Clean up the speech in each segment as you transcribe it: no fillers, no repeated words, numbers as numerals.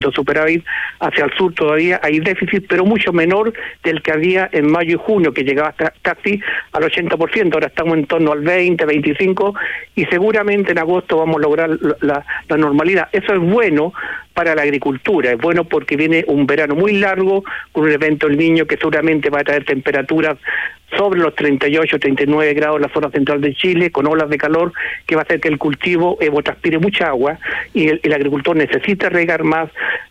superávit, hacia el sur todavía hay déficit, pero mucho menor del que había en mayo y junio, que llegaba hasta casi al 80%, ahora estamos en torno al 20, 25, y seguramente en agosto vamos a lograr la normalidad. Eso es bueno para la agricultura, es bueno porque viene un verano muy largo, con un evento El Niño que seguramente va a traer temperaturas sobre los 38, 39 grados en la zona central de Chile, con olas de calor, que va a hacer que el cultivo transpire mucha agua, y el agricultor necesita regar más,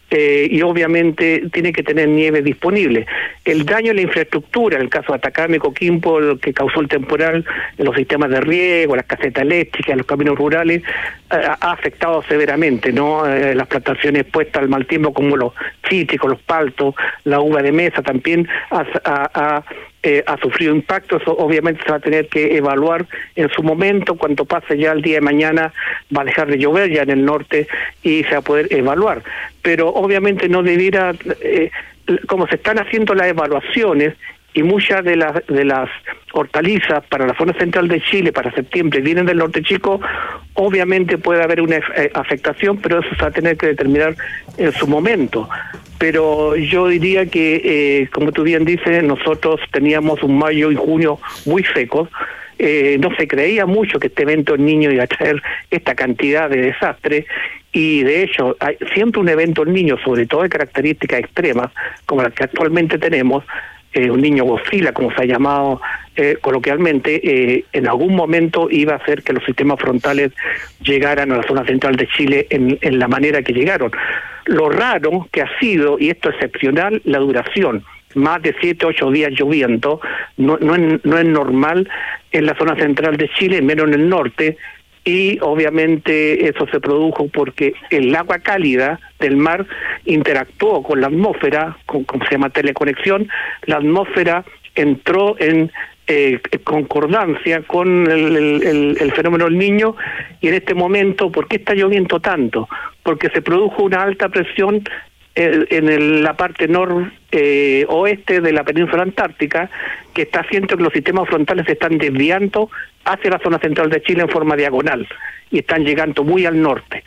y obviamente tiene que tener nieve disponible. El daño en la infraestructura, en el caso de Atacama y Coquimbo, que causó el temporal en los sistemas de riego, las casetas eléctricas, los caminos rurales, ha afectado severamente, ¿no? Las plantaciones expuestas al mal tiempo, como los cítricos, los paltos, la uva de mesa, también ha sufrido impacto. Eso obviamente se va a tener que evaluar en su momento. Cuando pase ya el día de mañana va a dejar de llover ya en el norte y se va a poder evaluar, pero obviamente no debiera, como se están haciendo las evaluaciones y muchas de las hortalizas para la zona central de Chile para septiembre vienen del norte chico, obviamente puede haber una afectación, pero eso se va a tener que determinar en su momento. Pero yo diría que, como tú bien dices, nosotros teníamos un mayo y junio muy secos. No se creía mucho que este evento El Niño iba a traer esta cantidad de desastres, y de hecho hay siempre un evento El Niño, sobre todo de características extremas como las que actualmente tenemos, un niño Godzilla, como se ha llamado coloquialmente, en algún momento iba a hacer que los sistemas frontales llegaran a la zona central de Chile en la manera que llegaron. Lo raro que ha sido, y esto es excepcional, la duración. Más de 7, 8 días lloviendo, no es normal en la zona central de Chile, menos en el norte, y obviamente eso se produjo porque el agua cálida del mar interactuó con la atmósfera, como se llama teleconexión. La atmósfera entró en concordancia con el fenómeno del Niño, y en este momento, ¿por qué está lloviendo tanto? Porque se produjo una alta presión en la parte oeste de la península antártica, que está haciendo que los sistemas frontales se están desviando hacia la zona central de Chile en forma diagonal, y están llegando muy al norte.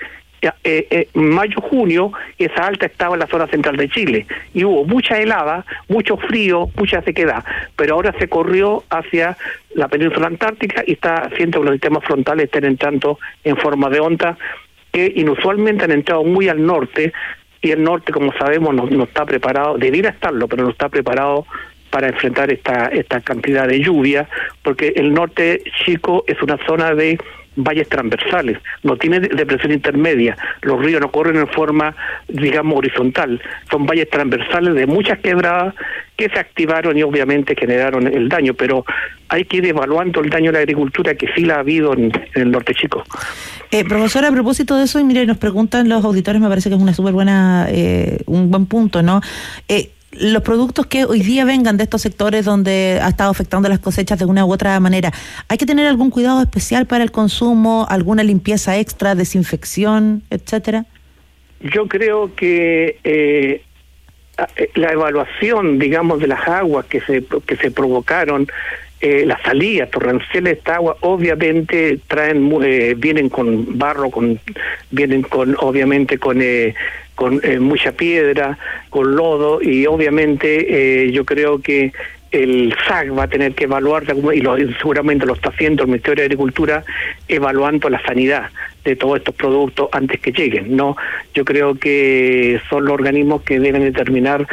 Mayo-junio, esa alta estaba en la zona central de Chile, y hubo mucha helada, mucho frío, mucha sequedad, pero ahora se corrió hacia la península antártica y está haciendo que los sistemas frontales estén entrando en forma de onda, que inusualmente han entrado muy al norte, y el norte, como sabemos, no está preparado, debiera estarlo, pero no está preparado para enfrentar esta cantidad de lluvia, porque el norte chico es una zona de valles transversales, no tiene depresión intermedia, los ríos no corren en forma, digamos, horizontal, son valles transversales de muchas quebradas que se activaron y obviamente generaron el daño, pero hay que ir evaluando el daño a la agricultura, que sí la ha habido en el norte chico. Profesora, a propósito de eso, y mire, nos preguntan los auditores, me parece que es una súper buena, un buen punto, ¿no? Los productos que hoy día vengan de estos sectores donde ha estado afectando las cosechas de una u otra manera, ¿hay que tener algún cuidado especial para el consumo, alguna limpieza extra, desinfección, etcétera? Yo creo que la evaluación, digamos, de las aguas que se provocaron, las salidas torrenciales de esta agua, obviamente vienen con barro, vienen con obviamente con mucha piedra, con lodo, y obviamente yo creo que el SAC va a tener que evaluar, y seguramente lo está haciendo el Ministerio de Agricultura, evaluando la sanidad de todos estos productos antes que lleguen, ¿no? Yo creo que son los organismos que deben determinar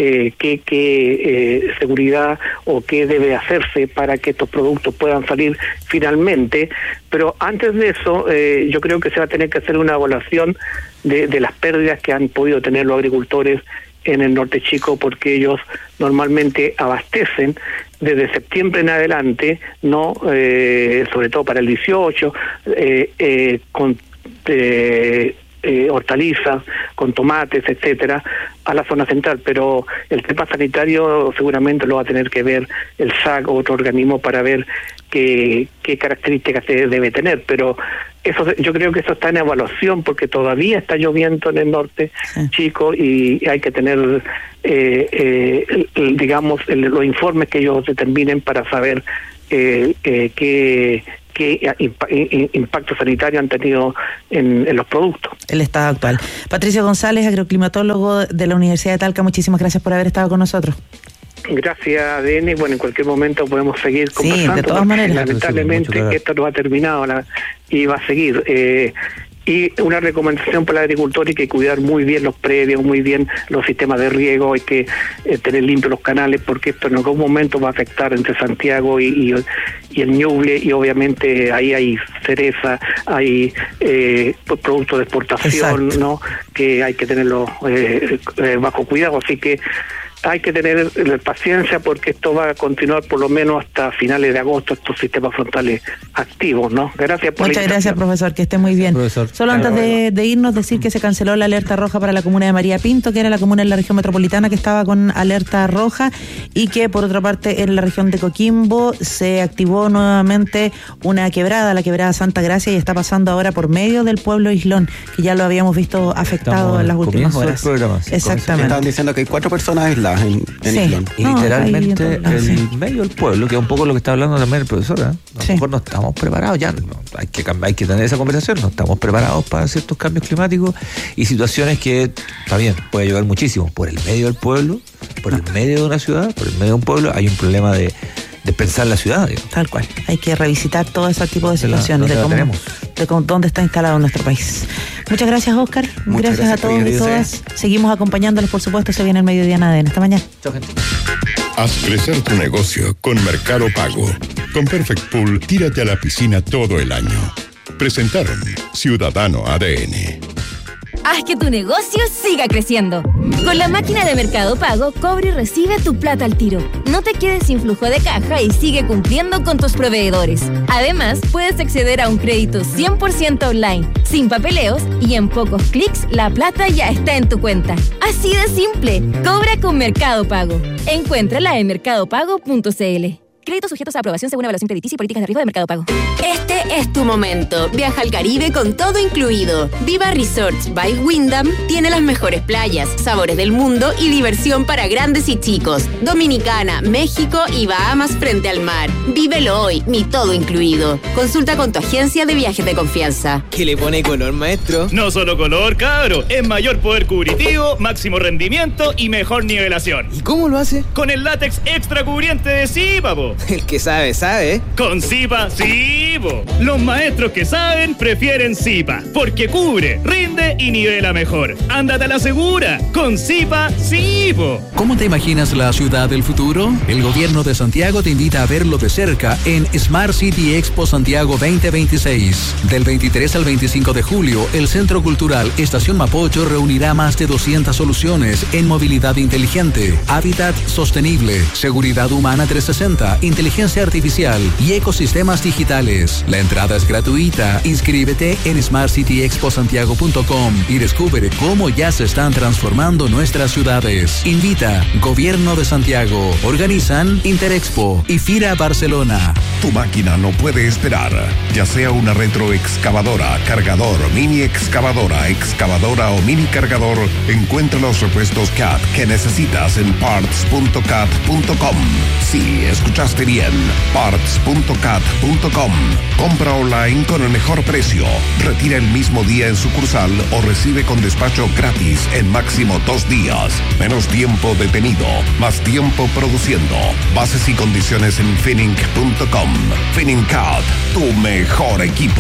qué seguridad o qué debe hacerse para que estos productos puedan salir finalmente, pero antes de eso yo creo que se va a tener que hacer una evaluación de las pérdidas que han podido tener los agricultores en el norte chico, porque ellos normalmente abastecen desde septiembre en adelante, no sobre todo para el 18, con hortalizas, con tomates, etcétera, a la zona central, pero el tema sanitario seguramente lo va a tener que ver el SAC o otro organismo para ver qué características se debe tener, pero eso yo creo que eso está en evaluación, porque todavía está lloviendo en el norte chico, y hay que tener digamos los informes que ellos determinen para saber qué qué impacto sanitario han tenido en los productos. El estado actual. Patricio González, agroclimatólogo de la Universidad de Talca, muchísimas gracias por haber estado con nosotros. Gracias, ADN. Bueno, en cualquier momento podemos seguir conversando. Sí, de todas maneras. Lamentablemente esto no ha terminado y va a seguir. Y una recomendación para el agricultor: hay que cuidar muy bien los predios, muy bien los sistemas de riego, hay que tener limpios los canales, porque esto en algún momento va a afectar entre Santiago y el Ñuble, y obviamente ahí hay cereza, hay productos de exportación. Exacto. ¿No? Que hay que tenerlo bajo cuidado, así que hay que tener paciencia, porque esto va a continuar por lo menos hasta finales de agosto, estos sistemas frontales activos, ¿no? Gracias por Muchas gracias, profesor, que esté muy bien. Profesor. Solo antes de irnos, decir que se canceló la alerta roja para la comuna de María Pinto, que era la comuna en la región metropolitana que estaba con alerta roja, y que por otra parte en la región de Coquimbo se activó nuevamente una quebrada, la quebrada Santa Gracia, y está pasando ahora por medio del pueblo Islón, que ya lo habíamos visto afectado en las últimas horas. Exactamente. Estaban diciendo que hay 4 personas aisladas en Islón. Y literalmente el medio del pueblo, que es un poco lo que está hablando también el profesor, ¿eh? A lo mejor no estamos preparados ya, hay que tener esa conversación, no estamos preparados para ciertos cambios climáticos y situaciones que, está bien, puede ayudar muchísimo. Por el medio del pueblo, por el medio de una ciudad, por el medio de un pueblo, hay un problema de pensar la ciudad, digamos. Tal cual. Hay que revisitar todo ese tipo de situaciones, de dónde está instalado nuestro país. Muchas gracias, Oscar. Gracias a todos y todas. Seguimos acompañándolos, por supuesto. Se viene el mediodía en ADN. Hasta mañana. Chao, gente. Haz crecer tu negocio con Mercado Pago. Con Perfect Pool, tírate a la piscina todo el año. Presentaron Ciudadano ADN. Haz que tu negocio siga creciendo. Con la máquina de Mercado Pago, cobra y recibe tu plata al tiro. No te quedes sin flujo de caja y sigue cumpliendo con tus proveedores. Además, puedes acceder a un crédito 100% online, sin papeleos, y en pocos clics la plata ya está en tu cuenta. Así de simple. Cobra con Mercado Pago. Encuéntrala en mercadopago.cl. Créditos sujetos a aprobación según evaluación crediticia y políticas de riesgo de Mercado Pago. Este es tu momento. Viaja al Caribe con todo incluido. Viva Resorts by Wyndham tiene las mejores playas, sabores del mundo y diversión para grandes y chicos. Dominicana, México y Bahamas frente al mar. Vívelo hoy, mi todo incluido. Consulta con tu agencia de viajes de confianza. ¿Qué le pone color, maestro? No solo color, cabro. Es mayor poder cubritivo, máximo rendimiento y mejor nivelación. ¿Y cómo lo hace? Con el látex extra cubriente de Zipa, po. El que sabe, sabe. Con Zipa, sí, po. Los maestros que saben prefieren Zipa, porque cubre, rinde y nivela mejor. Ándate a la segura. Con Zipa, sí, po. ¿Cómo te imaginas la ciudad del futuro? El gobierno de Santiago te invita a verlo de cerca en Smart City Expo Santiago 2026. Del 23 al 25 de julio, el Centro Cultural Estación Mapocho reunirá más de 200 soluciones en movilidad inteligente, hábitat sostenible, seguridad humana 360, inteligencia artificial y ecosistemas digitales. La entrada es gratuita. Inscríbete en smartcityexposantiago.com y descubre cómo ya se están transformando nuestras ciudades. Invita Gobierno de Santiago. Organizan Interexpo y FIRA Barcelona. Tu máquina no puede esperar. Ya sea una retroexcavadora, cargador, mini excavadora, excavadora o mini cargador, encuentra los repuestos CAT que necesitas en parts.cat.com. Sí, escuchaste bien. Parts.cat.com. Compra online con el mejor precio. Retira el mismo día en sucursal o recibe con despacho gratis en máximo 2 días. Menos tiempo detenido, más tiempo produciendo. Bases y condiciones en Finning.com. Finningcat, tu mejor equipo.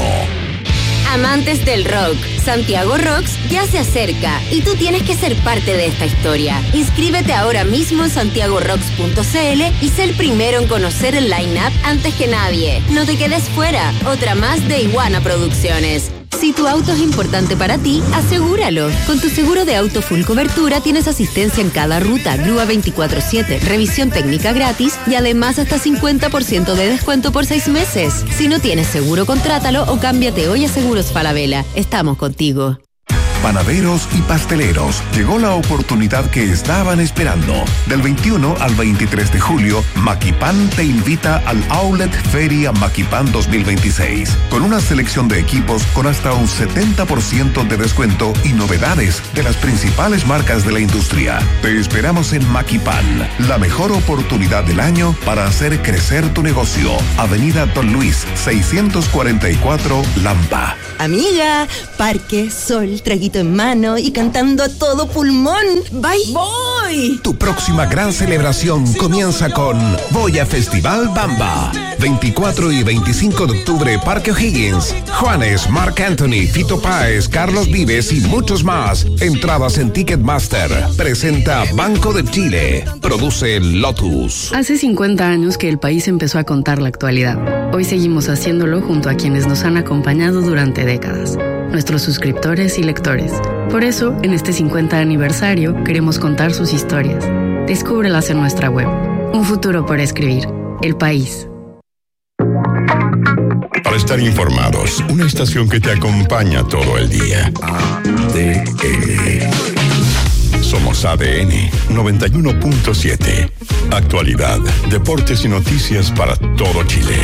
Amantes del rock, Santiago Rocks ya se acerca y tú tienes que ser parte de esta historia. Inscríbete ahora mismo en santiagorocks.cl y sé el primero en conocer el line-up antes que nadie. No te quedes fuera, otra más de Iguana Producciones. Si tu auto es importante para ti, asegúralo. Con tu seguro de auto full cobertura tienes asistencia en cada ruta, grúa 24/7, revisión técnica gratis y además hasta 50% de descuento por 6 meses. Si no tienes seguro, contrátalo o cámbiate hoy a Seguros Falabella. Estamos contigo. Panaderos y pasteleros, llegó la oportunidad que estaban esperando. Del 21 al 23 de julio, Maquipan te invita al Outlet Feria Maquipan 2026, con una selección de equipos con hasta un 70% de descuento y novedades de las principales marcas de la industria. Te esperamos en Maquipan, la mejor oportunidad del año para hacer crecer tu negocio. Avenida Don Luis, 644, Lampa. Amiga, parque, sol, traguito en mano y cantando a todo pulmón. ¡Bye! ¡Voy! Tu próxima gran celebración comienza con Boya Festival Bamba. 24 y 25 de octubre, Parque O'Higgins. Juanes, Marc Anthony, Fito Páez, Carlos Vives y muchos más. Entradas en Ticketmaster. Presenta Banco de Chile. Produce Lotus. Hace 50 años que el país empezó a contar la actualidad. Hoy seguimos haciéndolo junto a quienes nos han acompañado durante décadas, nuestros suscriptores y lectores. Por eso, en este 50 aniversario, queremos contar sus historias. Descúbrelas en nuestra web. Un futuro por escribir. El País. Para estar informados, una estación que te acompaña todo el día. ADN. Somos ADN 91.7. Actualidad, deportes y noticias para todo Chile.